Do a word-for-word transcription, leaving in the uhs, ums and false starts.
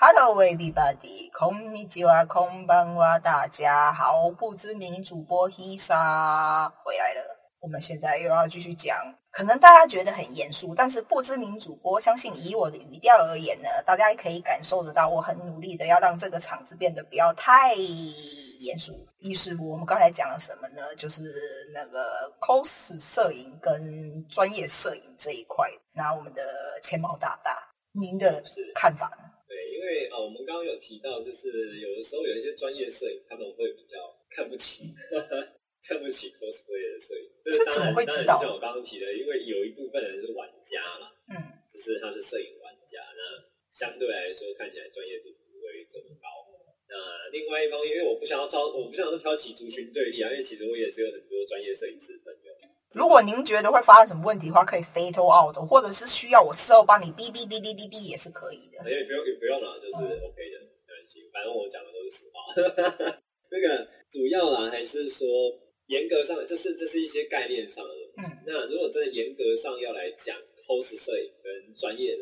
Hello everybody， こんにちは、こんばんは，大家好，不知名主播 Hisa 回来了。我们现在又要继续讲，可能大家觉得很严肃，但是不知名主播，相信以我的语调而言呢，大家也可以感受得到，我很努力的要让这个场子变得不要太严肃。于是乎，我们刚才讲了什么呢？就是那个 cos 摄影跟专业摄影这一块。那我们的钱毛大大，您的看法呢？ 对，因为呃，我们刚刚有提到，就是有的时候有一些专业摄影，他们会比较看不起，看不起 cosplay 的摄影。 这怎么会知道？ 像我刚刚提的，因为有一部分人是玩家嘛， 嗯， 就是他是摄影玩家，那相对来说看起来专业度不会这么高。那另外一方面，因为我不想要招，我不想要挑起族群对立啊，因为其实我也是有很多专业摄影师朋友。 如果您觉得会发生什么问题的话，可以 fade out， 或者是需要我事后帮你哔哔哔哔哔哔也是可以的。 也不用也不用啦，就是 OK 的，没关系，反正我讲的都是实话。那个主要啦，还是说严格上，这是这是一些概念上的东西。嗯，那如果真的严格上要来讲 ，cos 摄影跟专业的